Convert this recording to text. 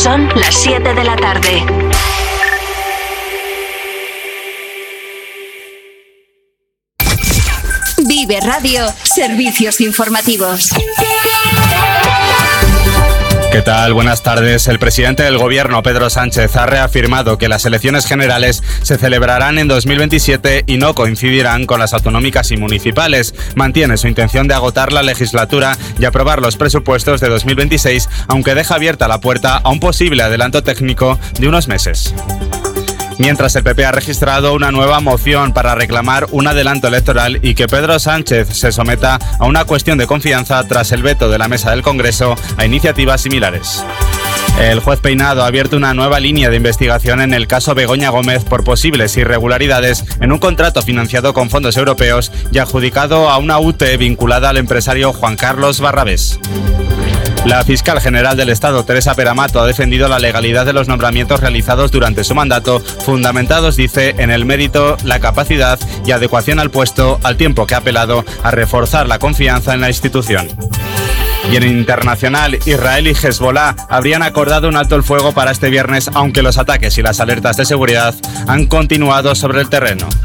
Son las 7 de la tarde. Vive Radio, servicios informativos. ¿Qué tal? Buenas tardes. El presidente del Gobierno, Pedro Sánchez, ha reafirmado que las elecciones generales se celebrarán en 2027 y no coincidirán con las autonómicas y municipales. Mantiene su intención de agotar la legislatura y aprobar los presupuestos de 2026, aunque deja abierta la puerta a un posible adelanto técnico de unos meses. Mientras el PP ha registrado una nueva moción para reclamar un adelanto electoral y que Pedro Sánchez se someta a una cuestión de confianza tras el veto de la mesa del Congreso a iniciativas similares. El juez Peinado ha abierto una nueva línea de investigación en el caso Begoña Gómez por posibles irregularidades en un contrato financiado con fondos europeos y adjudicado a una UTE vinculada al empresario Juan Carlos Barrabés. La fiscal general del Estado, Teresa Peramato, ha defendido la legalidad de los nombramientos realizados durante su mandato, fundamentados, dice, en el mérito, la capacidad y adecuación al puesto, al tiempo que ha apelado a reforzar la confianza en la institución. Y en internacional, Israel y Hezbollah habrían acordado un alto el fuego para este viernes, aunque los ataques y las alertas de seguridad han continuado sobre el terreno.